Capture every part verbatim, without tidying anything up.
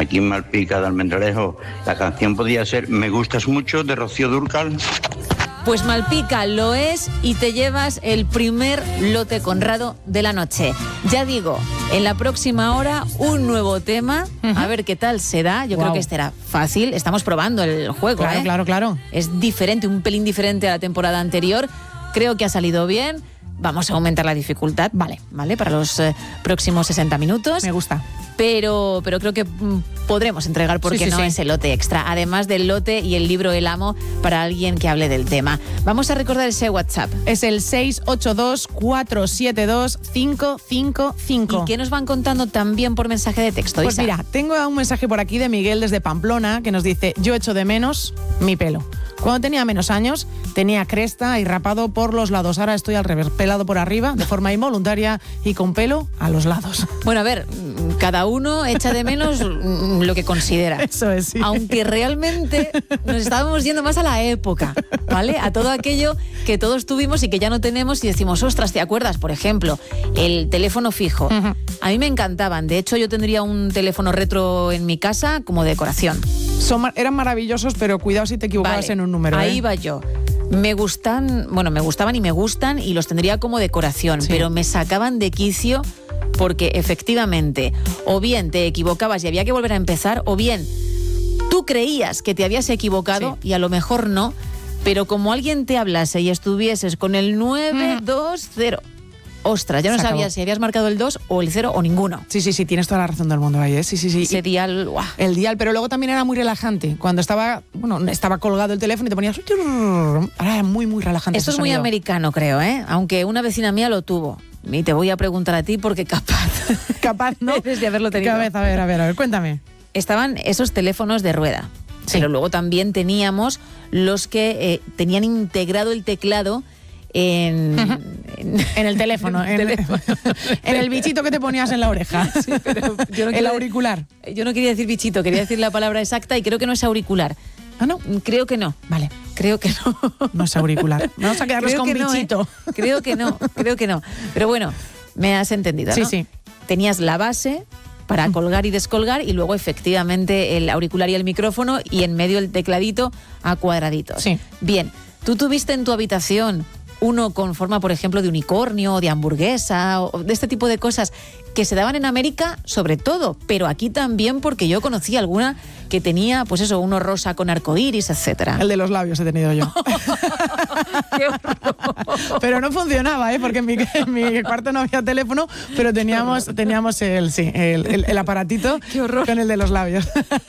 aquí en Malpica de Almendralejo. La canción podía ser Me gustas mucho, de Rocío Dúrcal. Pues Malpica lo es y te llevas el primer lote Conrado de la noche. Ya digo, en la próxima hora un nuevo tema, uh-huh. a ver qué tal se da. Yo wow. creo que este era fácil, estamos probando el juego. Claro, ¿eh? claro, claro. Es diferente, un pelín diferente a la temporada anterior. Creo que ha salido bien. Vamos a aumentar la dificultad, vale, vale, para los eh, próximos sesenta minutos. Me gusta. Pero, pero creo que mm, podremos entregar, ¿por qué sí, sí, no?, sí. ese lote extra. Además del lote y el libro El Amo para alguien que hable del tema. Vamos a recordar ese WhatsApp. Es el seis ocho dos, cuatro siete dos, cinco cinco cinco. ¿Y qué nos van contando también por mensaje de texto, Pues Isa? mira, tengo un mensaje por aquí de Miguel desde Pamplona que nos dice: yo echo de menos mi pelo. Cuando tenía menos años, tenía cresta y rapado por los lados. Ahora estoy al revés, pelado por arriba, de forma involuntaria y con pelo a los lados. Bueno, a ver, cada uno echa de menos lo que considera. Eso es, sí. Aunque realmente nos estábamos yendo más a la época, ¿vale? A todo aquello que todos tuvimos y que ya no tenemos y decimos, ostras, ¿te acuerdas? Por ejemplo, el teléfono fijo. Uh-huh. A mí me encantaban. De hecho, yo tendría un teléfono retro en mi casa como decoración. Son, eran maravillosos, pero cuidado si te equivocabas vale, en un número. Ahí ¿eh? va yo. Me gustan, bueno, me gustaban y me gustan y los tendría como decoración, sí. pero me sacaban de quicio porque efectivamente o bien te equivocabas y había que volver a empezar, o bien tú creías que te habías equivocado sí. y a lo mejor no, pero como alguien te hablase y estuvieses con el nueve dos cero... Ostras, ya no sabías si habías marcado el dos o el cero o ninguno. Sí, sí, sí, tienes toda la razón del mundo ahí, ¿eh? Sí, sí, sí. Ese dial, ¡guau! El dial, pero luego también era muy relajante. Cuando estaba, bueno, estaba colgado el teléfono y te ponías... Ahora era muy, muy relajante. Esto es muy americano, creo, ¿eh? Aunque una vecina mía lo tuvo. Y te voy a preguntar a ti porque capaz... Capaz, ¿no? Debes de haberlo tenido. Cabeza, a ver, a ver, a ver, cuéntame. Estaban esos teléfonos de rueda. Sí. Pero luego también teníamos los que eh, tenían integrado el teclado En, uh-huh. en, en el teléfono, en, teléfono. En el bichito que te ponías en la oreja. Sí, pero yo no el quiero, auricular. Yo no quería decir bichito, quería decir la palabra exacta y creo que no es auricular. ¿Ah, no? Creo que no. Vale. Creo que no. No es auricular. Vamos a quedarnos creo con bichito. No, ¿eh? Creo que no, creo que no. Pero bueno, me has entendido, ¿no? Sí, sí. Tenías la base para colgar y descolgar y luego efectivamente el auricular y el micrófono y en medio el tecladito a cuadraditos. Sí. Bien, tú tuviste en tu habitación uno con forma, por ejemplo, de unicornio, de hamburguesa, o de este tipo de cosas que se daban en América sobre todo, pero aquí también porque yo conocí alguna que tenía, pues eso, uno rosa con arcoíris, etcétera. El de los labios he tenido yo. ¡Qué horror! Pero no funcionaba, ¿eh? Porque en mi, en mi cuarto no había teléfono, pero teníamos, teníamos el, sí, el, el, el aparatito ¡Qué horror! Con el de los labios.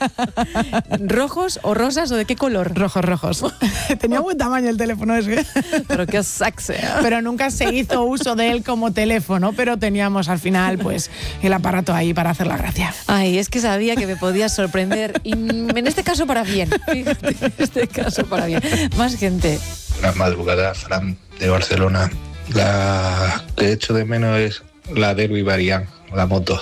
¿Rojos o rosas o de qué color? Rojos, rojos. Tenía buen tamaño el teléfono ese. Pero qué saxe. Pero nunca se hizo uso de él como teléfono, pero teníamos al final pues el aparato ahí para hacer la gracia. Ay, es que sabía que me podías sorprender y en este caso para bien. Fíjate, en este caso para bien. Más gente. La madrugada, Fran, de Barcelona. La que echo de menos es la Derby Variant, la moto.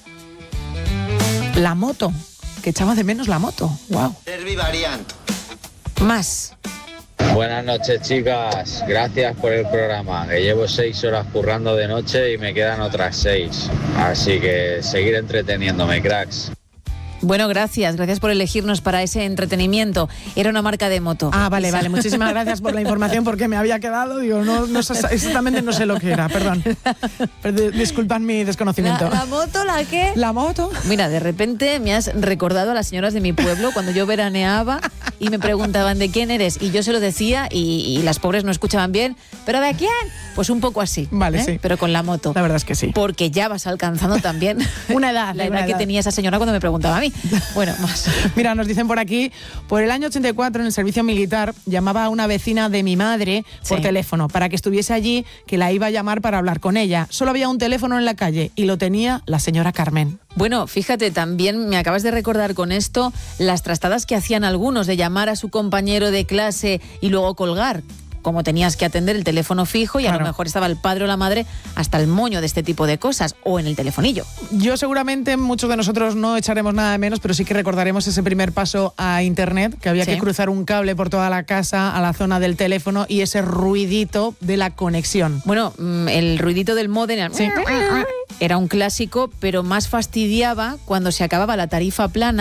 La moto, que echaba de menos la moto. Wow. Derby Variant. Más. Buenas noches, chicas. Gracias por el programa. Que llevo seis horas currando de noche y me quedan otras seis. Así que seguir entreteniéndome, cracks. Bueno, gracias. Gracias por elegirnos para ese entretenimiento. Era una marca de moto. Ah, vale, Isa. vale. Muchísimas gracias por la información porque me había quedado. Digo, no, no exactamente no sé lo que era, perdón. Disculpad mi desconocimiento. ¿La, la moto, la qué? ¿La moto? Mira, de repente me has recordado a las señoras de mi pueblo cuando yo veraneaba y me preguntaban de quién eres y yo se lo decía y, y las pobres no escuchaban bien. ¿Pero de quién? Pues un poco así. Vale, ¿eh? sí. Pero con la moto. La verdad es que sí. Porque ya vas alcanzando también una edad. La edad una que edad. tenía esa señora cuando me preguntaba a mí. Bueno, más. Mira, nos dicen por aquí, por el año ochenta y cuatro en el servicio militar llamaba a una vecina de mi madre por sí. teléfono para que estuviese allí, que la iba a llamar para hablar con ella. Solo había un teléfono en la calle y lo tenía la señora Carmen. Bueno, fíjate, también me acabas de recordar con esto las trastadas que hacían algunos de llamar a su compañero de clase y luego colgar. Como tenías que atender el teléfono fijo y claro. a lo mejor estaba el padre o la madre hasta el moño de este tipo de cosas o en el telefonillo. Yo seguramente muchos de nosotros no echaremos nada de menos, pero sí que recordaremos ese primer paso a internet, que había sí. que cruzar un cable por toda la casa a la zona del teléfono y ese ruidito de la conexión. Bueno, el ruidito del módem sí. era un clásico, pero más fastidiaba cuando se acababa la tarifa plana.